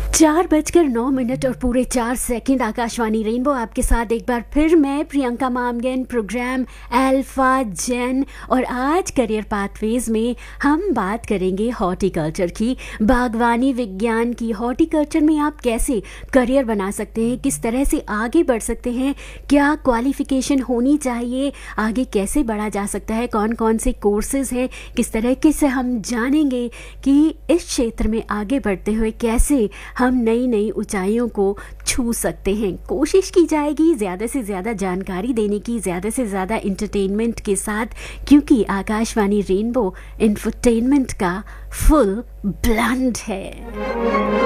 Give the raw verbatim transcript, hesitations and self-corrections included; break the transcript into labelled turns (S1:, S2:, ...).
S1: चार बजकर नौ मिनट और पूरे चार सेकंड। आकाशवाणी रेनबो आपके साथ एक बार फिर मैं प्रियंका मामगन, प्रोग्राम अल्फा जेन। और आज करियर पाथवेज में हम बात करेंगे हॉर्टिकल्चर की, बागवानी विज्ञान की। हॉर्टिकल्चर में आप कैसे करियर बना सकते हैं, किस तरह से आगे बढ़ सकते हैं, क्या क्वालिफिकेशन होनी चाहिए, आगे कैसे बढ़ा जा सकता है, कौन कौन से कोर्सेज हैं, किस तरीके से हम जानेंगे कि इस क्षेत्र में आगे बढ़ते हुए कैसे हम नई नई ऊंचाइयों को छू सकते हैं। कोशिश की जाएगी ज़्यादा से ज़्यादा जानकारी देने की, ज़्यादा से ज़्यादा इंटरटेनमेंट के साथ, क्योंकि आकाशवाणी रेनबो इंफरटेनमेंट का फुल ब्लेंड है।